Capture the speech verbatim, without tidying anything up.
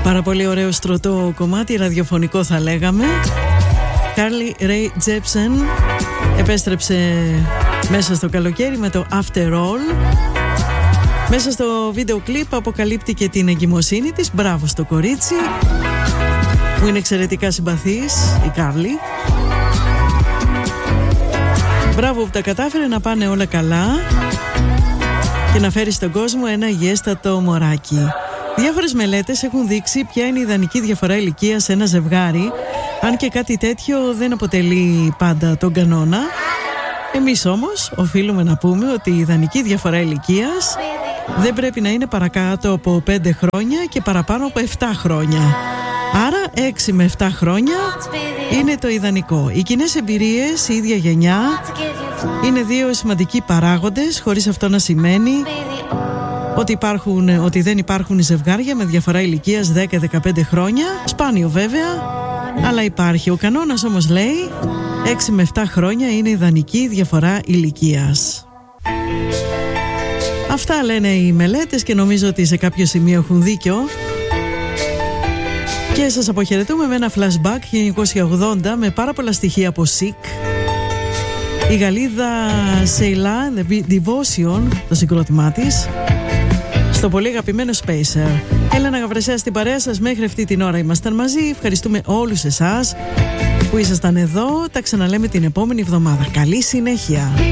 Πάρα πολύ ωραίο στρωτό κομμάτι, ραδιοφωνικό θα λέγαμε. Carly Rae Jepsen επέστρεψε μέσα στο καλοκαίρι με το After All. Μέσα στο βίντεο κλιπ αποκαλύπτει και την εγκυμοσύνη της. Μπράβο στο κορίτσι που είναι εξαιρετικά συμπαθής, η Carly. Μπράβο που τα κατάφερε να πάνε όλα καλά και να φέρει στον κόσμο ένα υγιέστατο μωράκι. Διάφορες μελέτες έχουν δείξει ποια είναι η ιδανική διαφορά ηλικίας σε ένα ζευγάρι, αν και κάτι τέτοιο δεν αποτελεί πάντα τον κανόνα. Εμείς όμως οφείλουμε να πούμε ότι η ιδανική διαφορά ηλικίας δεν πρέπει να είναι παρακάτω από πέντε χρόνια και παραπάνω από επτά χρόνια. Άρα έξι με επτά χρόνια είναι το ιδανικό. Οι κοινές εμπειρίες, η ίδια γενιά, είναι δύο σημαντικοί παράγοντες, χωρίς αυτό να σημαίνει ότι, υπάρχουν, ότι δεν υπάρχουν ζευγάρια με διαφορά ηλικίας δέκα με δεκαπέντε χρόνια. Σπάνιο βέβαια, αλλά υπάρχει. Ο κανόνας όμως λέει έξι με επτά χρόνια είναι ιδανική διαφορά ηλικίας. Αυτά λένε οι μελέτες και νομίζω ότι σε κάποιο σημείο έχουν δίκιο. Και σας αποχαιρετούμε με ένα flashback χίλια εννιακόσια ογδόντα με πάρα πολλά στοιχεία από Sick. Η Γαλλίδα Sheila Devotion, το συγκρότημά της, στο πολύ αγαπημένο Spacer. Έλενα Γαβρεσέα στην παρέα σας, μέχρι αυτή την ώρα ήμασταν μαζί. Ευχαριστούμε όλους εσάς που ήσασταν εδώ. Τα ξαναλέμε την επόμενη εβδομάδα. Καλή συνέχεια.